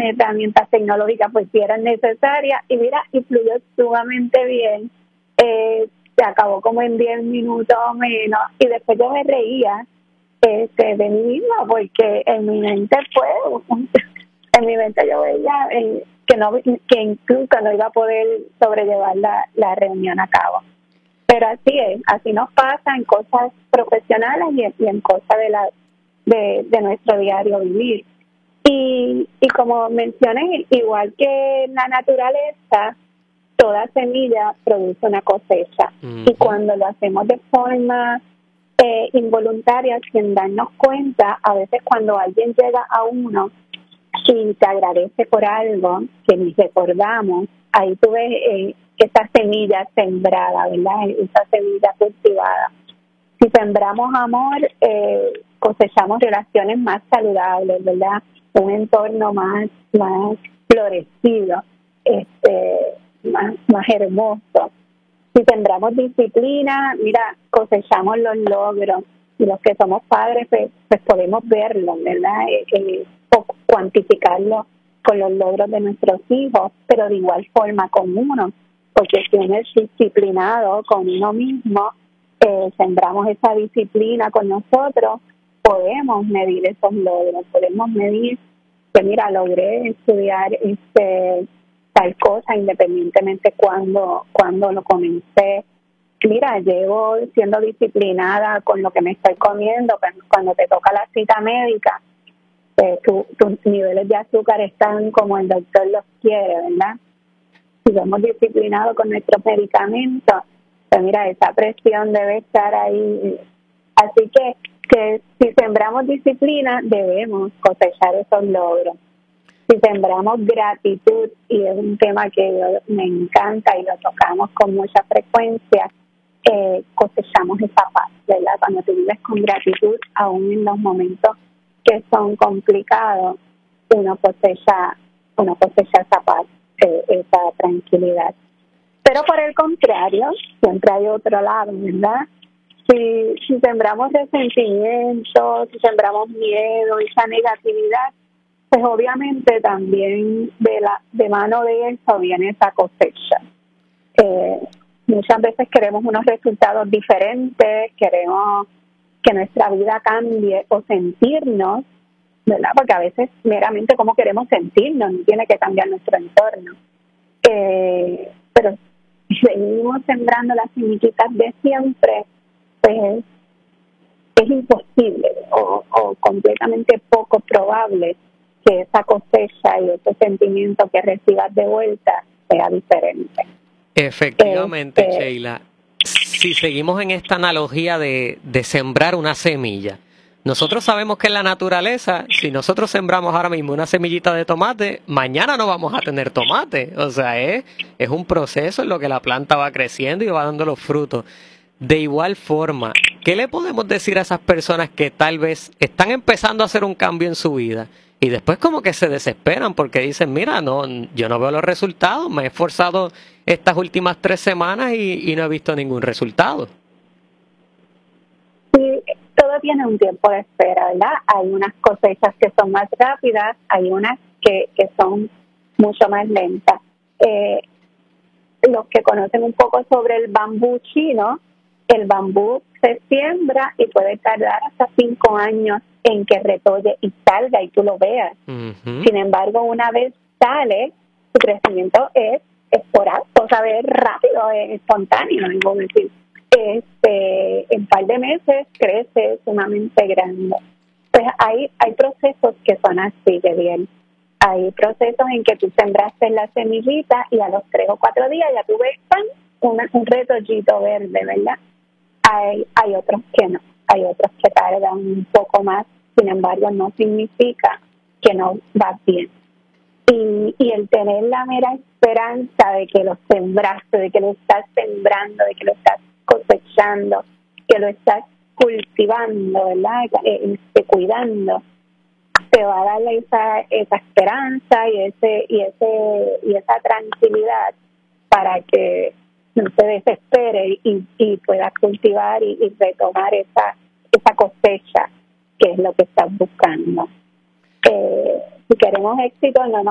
herramientas tecnológicas pues si eran necesarias y mira, y fluyó sumamente bien. Se acabó como en 10 minutos o menos y después yo me reía de mí misma porque en mi mente en mi mente yo veía que incluso no iba a poder sobrellevar la reunión a cabo. Pero así es, así nos pasa en cosas profesionales y en cosas de nuestro diario vivir. Y como mencioné, igual que en la naturaleza, toda semilla produce una cosecha. Uh-huh. Y cuando lo hacemos de forma involuntaria, sin darnos cuenta, a veces cuando alguien llega a uno y te agradece por algo que ni recordamos, ahí tú ves esa semilla sembrada, ¿verdad? Esa semilla cultivada. Si sembramos amor, cosechamos relaciones más saludables, ¿verdad? Un entorno más florecido, más hermoso. Si sembramos disciplina, mira, cosechamos los logros. Y los que somos padres, pues podemos verlo, ¿verdad? O cuantificarlo con los logros de nuestros hijos, pero de igual forma con uno. Porque si uno es disciplinado con uno mismo, sembramos esa disciplina con nosotros, podemos medir esos logros, podemos medir que mira, logré estudiar tal cosa independientemente cuando lo comencé. Mira, llevo siendo disciplinada con lo que me estoy comiendo, cuando te toca la cita médica, tus niveles de azúcar están como el doctor los quiere, ¿verdad? Si somos disciplinados con nuestros medicamentos, pues mira, esa presión debe estar ahí. Así que si sembramos disciplina, debemos cosechar esos logros. Si sembramos gratitud, y es un tema que me encanta y lo tocamos con mucha frecuencia, cosechamos esa paz, ¿verdad? Cuando tú vives con gratitud, aún en los momentos que son complicados, uno cosecha esa paz, esa tranquilidad. Pero por el contrario, siempre hay otro lado, ¿verdad? Si sembramos resentimiento, si sembramos miedo, esa negatividad, pues obviamente también de mano de eso viene esa cosecha. Muchas veces queremos unos resultados diferentes, queremos que nuestra vida cambie o sentirnos, ¿verdad? Porque a veces meramente como queremos sentirnos, no tiene que cambiar nuestro entorno. Pero si seguimos sembrando las semillitas de siempre, pues es imposible o completamente poco probable que esa cosecha y ese sentimiento que recibas de vuelta sea diferente. Efectivamente, Sheila. Si seguimos en esta analogía de sembrar una semilla, nosotros sabemos que en la naturaleza, si nosotros sembramos ahora mismo una semillita de tomate, mañana no vamos a tener tomate. O sea, es un proceso en lo que la planta va creciendo y va dando los frutos. De igual forma, ¿qué le podemos decir a esas personas que tal vez están empezando a hacer un cambio en su vida y después como que se desesperan porque dicen, mira, yo no veo los resultados, me he esforzado estas últimas 3 semanas y no he visto ningún resultado? Sí, todo tiene un tiempo de espera, ¿verdad? Hay unas cosechas que son más rápidas, hay unas que son mucho más lentas. Los que conocen un poco sobre el bambú chino, el bambú se siembra y puede tardar hasta 5 años en que retolle y salga y tú lo veas. Uh-huh. Sin embargo, una vez sale, su crecimiento es esporádico, o sea, es rápido, es espontáneo, es decir. En un par de meses crece sumamente grande. Pues hay procesos que son así de bien. Hay procesos en que tú sembraste la semillita y a los 3 o 4 días ya tú ves un retollito verde, ¿verdad? Hay otros que no, hay otros que tardan un poco más, sin embargo no significa que no va bien. Y el tener la mera esperanza de que lo sembraste, de que lo estás sembrando, de que lo estás cosechando, que lo estás cultivando, ¿verdad? Cuidando, te va a dar esa esperanza y esa tranquilidad para que no te desespere y puedas cultivar y retomar esa cosecha que es lo que estás buscando. Si queremos éxito, no nos